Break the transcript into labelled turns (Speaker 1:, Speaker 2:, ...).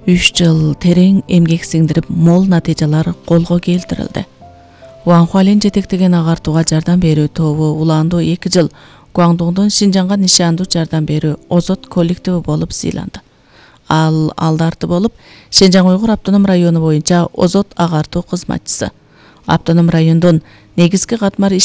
Speaker 1: 3 жыл терең эмгек сиңдирип мол натыйжалар колго келтирилди. Ван Хуалин жетектеген агартууга жардам берүү тобу улаандуу 2 жыл Гуандоңдон Шинжаңга нишандуу жардам берүү Озот коллективи болуп сыйланды. Ал алдарты болуп Шинжаң Уйгур автоном району боюнча Озот агартуу кызматчысы. Автоном райондон негизги катмар иш